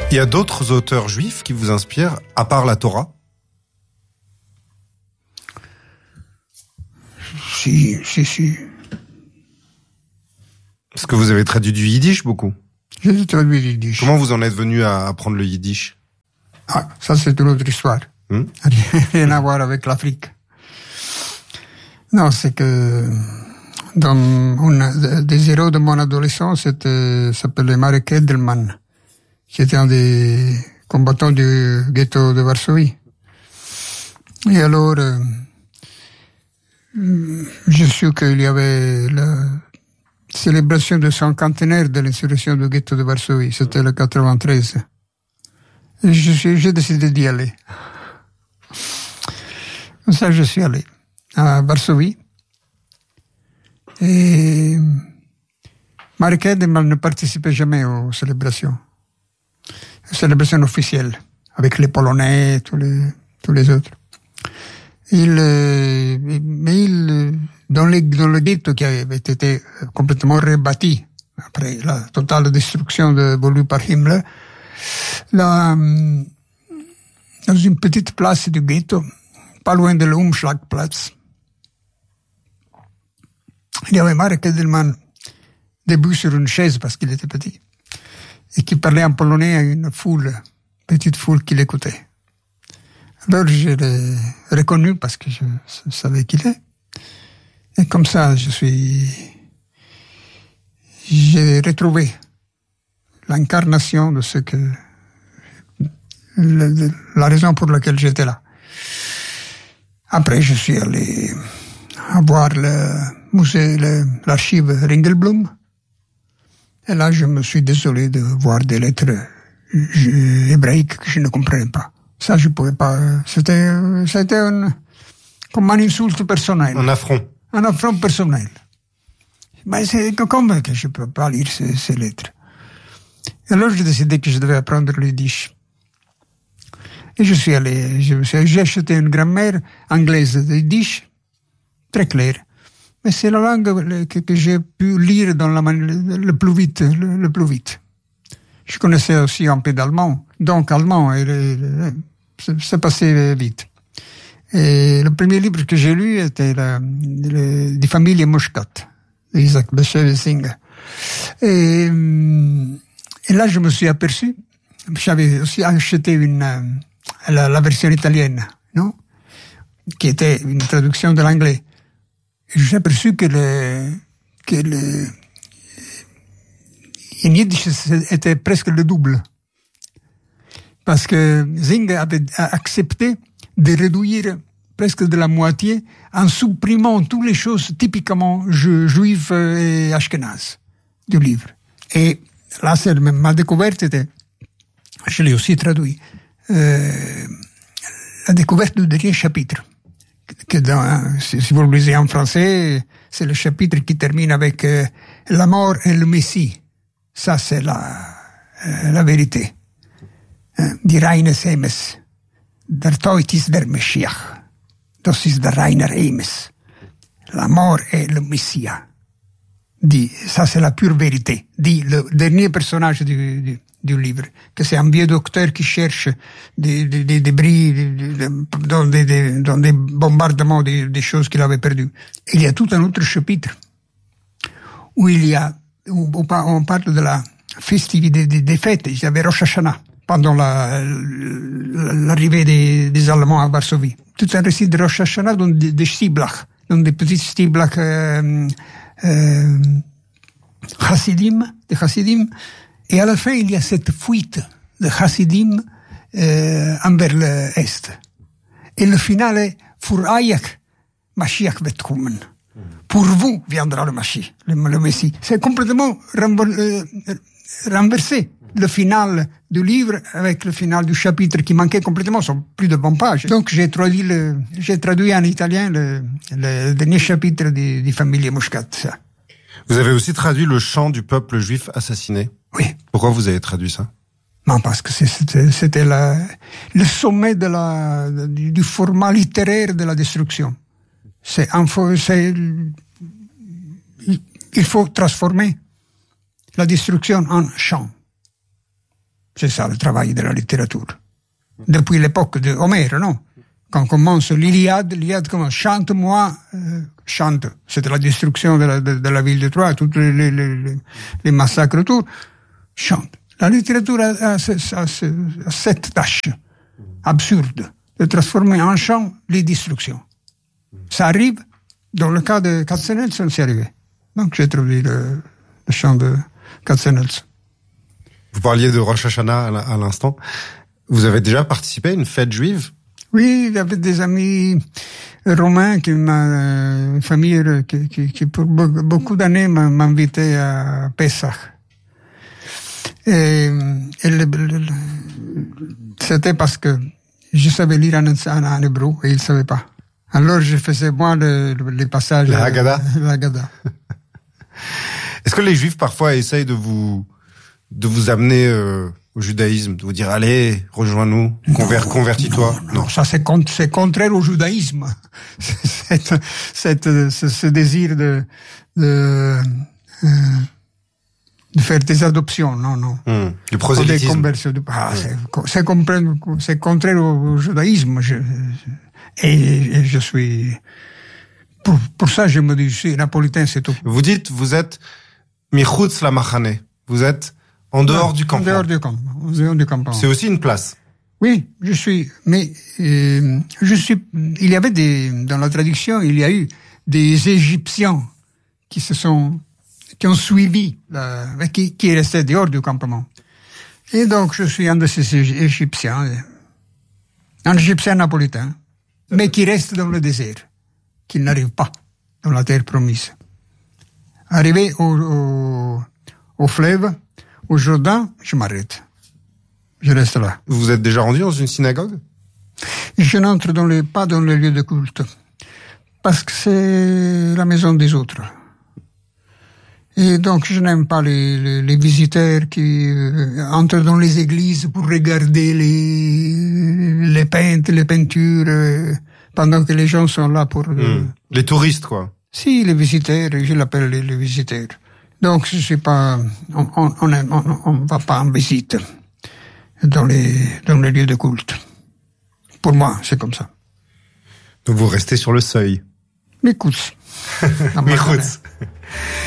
Il y a d'autres auteurs juifs qui vous inspirent, à part la Torah? Si. Parce que vous avez traduit du yiddish beaucoup. J'ai traduit du yiddish. Comment vous en êtes venu à apprendre le yiddish? Ah, ça c'est une autre histoire. Rien à voir avec l'Afrique. Non, c'est que des héros de mon adolescence s'appelait Marek Edelman, qui était un des combattants du ghetto de Varsovie. Et alors, j'ai su qu'il y avait la célébration du cinquantenaire de l'insurrection du ghetto de Varsovie. C'était le 93. Et j'ai décidé d'y aller. Comme ça, je suis allé à Varsovie. Et Marek Edelman ne participait jamais aux célébrations officielles, avec les Polonais, tous les autres. Dans le ghetto qui avait été complètement rebâti après la totale destruction voulue par Himmler, dans une petite place du ghetto, pas loin de l'Umschlagplatz, il y avait Marek Edelman debout sur une chaise parce qu'il était petit et qui parlait en polonais à une petite foule qui l'écoutait. Alors je l'ai reconnu parce que je savais qui il est. Et comme ça, j'ai retrouvé l'incarnation de ce que la raison pour laquelle j'étais là. Après, je suis allé voir le musée, l'archive Ringelblum. Et là, je me suis désolé de voir des lettres hébraïques que je ne comprenais pas. Ça, je pouvais pas. C'était comme un insulte personnel. Un affront. Un affront personnel. Mais c'est comme que je peux pas lire ces lettres. Et alors, j'ai décidé que je devais apprendre le yiddish. Et je suis allé, j'ai acheté une grammaire anglaise de yiddish, très claire. Mais c'est la langue que j'ai pu lire le plus vite. Je connaissais aussi un peu d'allemand, donc allemand, et c'est passé vite. Et le premier livre que j'ai lu était Die Familie Mushkat, d'Isaac Bashevis-Singer. Et là, je me suis aperçu, j'avais aussi acheté la version italienne, non? Qui était une traduction de l'anglais. Et j'ai aperçu que en yiddish était presque le double. Parce que Singer avait accepté de réduire presque de la moitié en supprimant toutes les choses typiquement juives et ashkénazes du livre. Et là, ma découverte était, je l'ai aussi traduit, la découverte du dernier chapitre. Que si vous le lisez en français, c'est le chapitre qui termine avec la mort et le Messie. Ça, c'est la vérité. Die reine Emes. Der Tod ist der Meshiach. Das ist der reine Emes. La mort et le Messie. Ça, c'est la pure vérité. Dit le dernier personnage du livre, que c'est un vieux docteur qui cherche des débris dans des bombardements des choses qu'il avait perdues. Il y a tout un autre chapitre où on parle de la festivité des fêtes. Il y avait Rosh Hashanah pendant l'arrivée des Allemands à Varsovie. Tout un récit de Rosh Hashanah dans des stiblach, dans des petits stiblach Chassidim, et à la fin, il y a cette fuite de Chassidim envers l'Est. Et le final est Pour Ayak, Mashiach wird kommen. Pour vous viendra le Mashiach, le Messie. C'est complètement renversé. Le final du livre avec le final du chapitre qui manquait complètement, sont plus de 20 pages. Donc j'ai traduit en italien le dernier chapitre des Familie Mushkat. Ça. Vous avez aussi traduit le chant du peuple juif assassiné. Oui. Pourquoi vous avez traduit ça? Non, parce que c'était le sommet du format littéraire de la destruction. Il faut transformer la destruction en chant. C'est ça le travail de la littérature. Depuis l'époque de Homère, non? Quand commence l'Iliade commence, chante-moi, chante. C'était la destruction de la ville de Troie, tous les massacres autour. Chante. La littérature a cette tâche absurde de transformer en chant les destructions. Ça arrive, dans le cas de Katzenelson, c'est arrivé. Donc j'ai trouvé le chant de Katzenelson. Vous parliez de Rosh Hashanah à l'instant. Vous avez déjà participé à une fête juive? Oui, il y avait des amis romains une famille qui pour beaucoup d'années m'a invité à Pessah. Et c'était parce que je savais lire en hébreu et ils ne savaient pas. Alors je faisais moi les passages. La Haggadah. La Haggadah. Est-ce que les Juifs parfois essayent de vous amener au judaïsme, de vous dire allez, rejoins-nous, convertis-toi? Non, ça c'est contraire au judaïsme. Ce désir de faire des adoptions, non. Du prosélytisme. C'est contraire au judaïsme. Et je suis... Pour ça, je me dis, si, napolitain, c'est tout. Vous dites, vous êtes michutz la machane. Vous êtes en dehors du campement. En dehors du campement. C'est aussi une place. Oui, je suis... Mais il y avait dans la traduction, il y a eu des Égyptiens qui ont suivi, qui restaient dehors du campement. Et donc, je suis un de ces Égyptiens, un Égyptien napolitain, mais qui reste dans le désert, qui n'arrive pas dans la terre promise. Arrivé au fleuve, au Jourdain, je m'arrête. Je reste là. Vous vous êtes déjà rendu dans une synagogue? Je n'entre pas dans les lieux de culte, parce que c'est la maison des autres. Et donc, je n'aime pas les visiteurs qui entrent dans les églises pour regarder les peintres, les peintures, pendant que les gens sont là pour... Les touristes, quoi. Si, les visiteurs, je l'appelle les visiteurs. Donc, je suis pas... On va pas en visite dans les lieux de culte. Pour moi, c'est comme ça. Donc, vous restez sur le seuil. Michutz.